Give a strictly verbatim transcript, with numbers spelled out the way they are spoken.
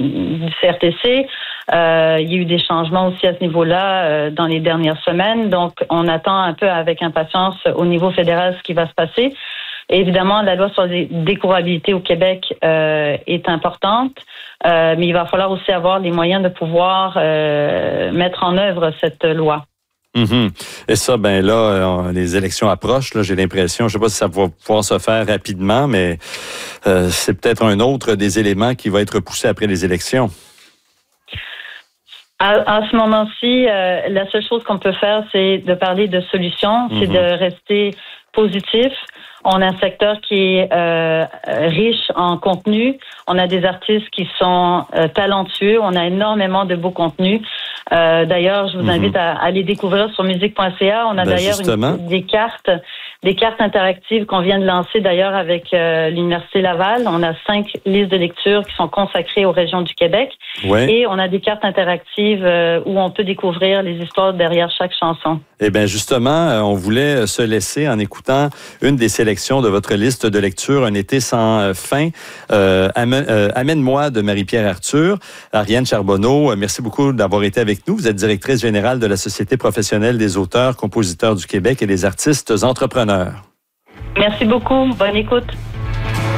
du C R T C. Euh, il y a eu des changements aussi à ce niveau-là euh, dans les dernières semaines. Donc, on attend un peu avec impatience au niveau fédéral ce qui va se passer. Et évidemment, la loi sur la découvrabilité au Québec euh, est importante, euh, mais il va falloir aussi avoir les moyens de pouvoir euh, mettre en œuvre cette loi. Mm-hmm. Et ça, ben là, euh, les élections approchent. Là, j'ai l'impression, je sais pas si ça va pouvoir se faire rapidement, mais euh, c'est peut-être un autre des éléments qui va être poussé après les élections. À, à ce moment-ci, euh, la seule chose qu'on peut faire, c'est de parler de solutions, mm-hmm. c'est de rester positif. On a un secteur qui est euh, riche en contenu. On a des artistes qui sont euh, talentueux. On a énormément de beaux contenus. Euh, d'ailleurs, je vous invite mm-hmm. à, à aller découvrir sur musique point c a. On a ben d'ailleurs une, des cartes, des cartes interactives qu'on vient de lancer d'ailleurs avec euh, l'Université Laval. On a cinq listes de lecture qui sont consacrées aux régions du Québec. Ouais. Et on a des cartes interactives euh, où on peut découvrir les histoires derrière chaque chanson. Eh bien, justement, on voulait se laisser en écoutant une des sélections de votre liste de lecture, Un été sans fin, euh, Amène, euh, Amène-moi de Marie-Pierre Arthur. Ariane Charbonneau, merci beaucoup d'avoir été avec nous. Vous êtes directrice générale de la Société professionnelle des auteurs, compositeurs du Québec et des artistes entrepreneurs. Merci beaucoup. Bonne écoute.